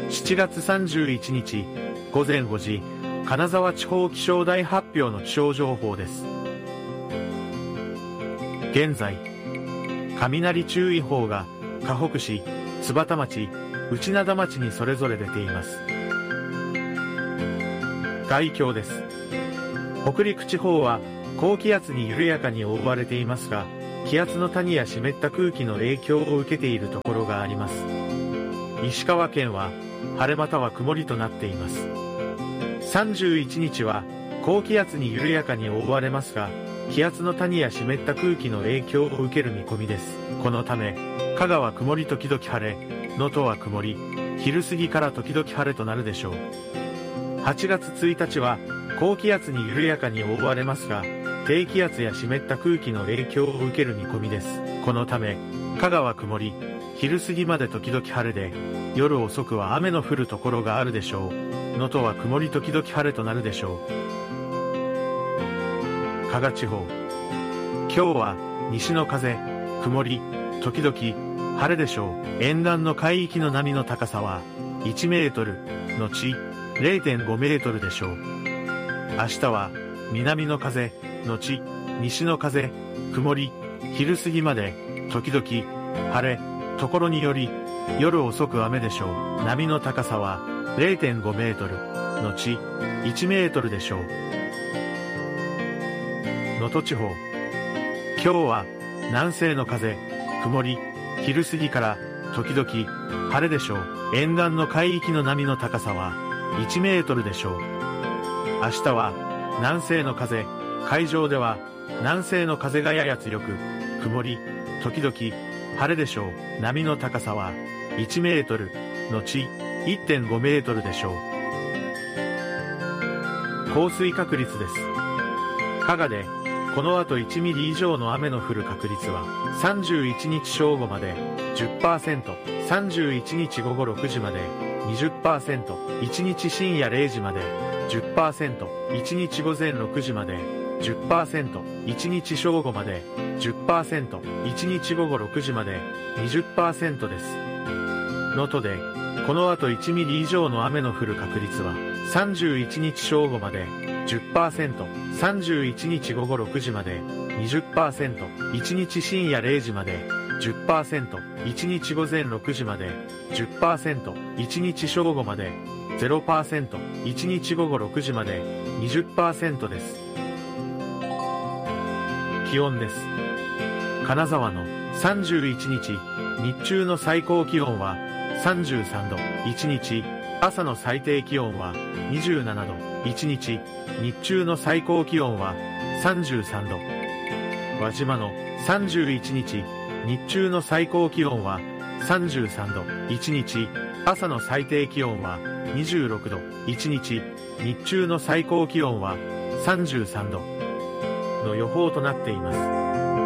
7月31日午前5時、金沢地方気象台発表の気象情報です。現在、雷注意報がかほく市、津幡町、内灘町にそれぞれ出ています。概況です。北陸地方は高気圧に緩やかに覆われていますが、気圧の谷や湿った空気の影響を受けているところがあります。石川県は晴れまたは曇りとなっています。31日は高気圧に緩やかに覆われますが、気圧の谷や湿った空気の影響を受ける見込みです。このため、香川曇り時々晴れ、能登は曇り、昼過ぎから時々晴れとなるでしょう。8月1日は高気圧に緩やかに覆われますが、低気圧や湿った空気の影響を受ける見込みです。このため、香川曇り、昼過ぎまで時々晴れで、夜遅くは雨の降るところがあるでしょう。能登は曇り時々晴れとなるでしょう。加賀地方。今日は西の風、曇り、時々晴れでしょう。沿岸の海域の波の高さは1メートルのち 0.5 メートルでしょう。明日は南の風のち西の風、曇り、昼過ぎまで時々晴れ、ところにより夜遅く雨でしょう。波の高さは 0.5 メートルのち1メートルでしょう。能登地方。今日は南西の風、曇り、昼過ぎから時々晴れでしょう。沿岸の海域の波の高さは1メートルでしょう。明日は南西の風、海上では南西の風がやや強く、曇り、時々晴れでしょう。波の高さは1メートルのち 1.5 メートルでしょう。降水確率です。加賀でこの後1ミリ以上の雨の降る確率は31日正午まで 10%、31日午後6時まで 20%、1日深夜0時まで 10%、1日午前6時まで 10%、1日正午まで 10%、1日午後6時まで 20% です。能登でこの後1ミリ以上の雨の降る確率は31日正午まで 10%、31日午後6時まで 20%、1日深夜0時まで 10%、1日午前6時まで 10%、1日正午まで 0%、1日午後6時まで 20% です。気温です。金沢の31日、日中の最高気温は33度、1日、朝の最低気温は27度、1日、日中の最高気温は33度。輪島の31日、日中の最高気温は33度、1日、朝の最低気温は26度、1日、日中の最高気温は33度の予報となっています。